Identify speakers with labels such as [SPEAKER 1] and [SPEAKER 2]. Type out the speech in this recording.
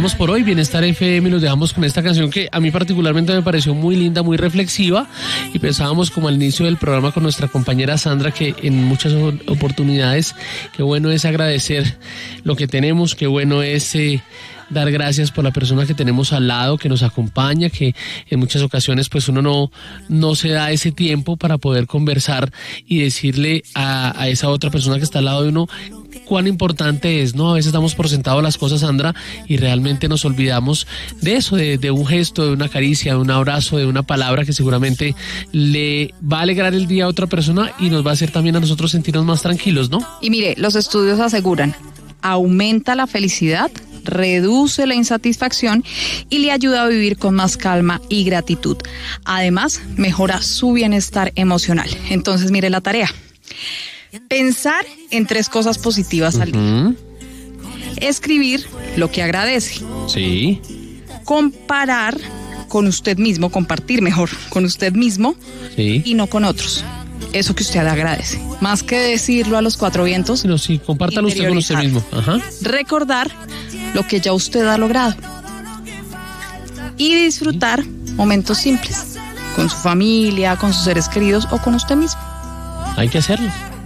[SPEAKER 1] dejamos por hoy, Bienestar FM, los dejamos con esta canción que a mí particularmente me pareció muy linda, muy reflexiva, y pensábamos como al inicio del programa con nuestra compañera Sandra que en muchas oportunidades qué bueno es agradecer lo que tenemos, qué bueno es dar gracias por la persona que tenemos al lado, que nos acompaña, que en muchas ocasiones pues uno no se da ese tiempo para poder conversar y decirle a esa otra persona que está al lado de uno cuán importante es, ¿no? A veces damos por sentado las cosas, Sandra, y realmente nos olvidamos de eso, de un gesto, de una caricia, de un abrazo, de una palabra que seguramente le va a alegrar el día a otra persona y nos va a hacer también a nosotros sentirnos más tranquilos, ¿no?
[SPEAKER 2] Y mire, los estudios aseguran, aumenta la felicidad, reduce la insatisfacción y le ayuda a vivir con más calma y gratitud. Además, mejora su bienestar emocional. Entonces, mire la tarea. Pensar en 3 cosas positivas al día. Escribir lo que agradece.
[SPEAKER 1] Sí.
[SPEAKER 2] Comparar con usted mismo, compartir mejor con usted mismo,
[SPEAKER 1] sí,
[SPEAKER 2] y no con otros. Eso que usted agradece. Más que decirlo a los 4 vientos.
[SPEAKER 1] No, sí, compártalo usted con usted mismo. Ajá.
[SPEAKER 2] Recordar lo que ya usted ha logrado. Y disfrutar momentos simples. Con su familia, con sus seres queridos o con usted mismo.
[SPEAKER 1] Hay que hacerlo.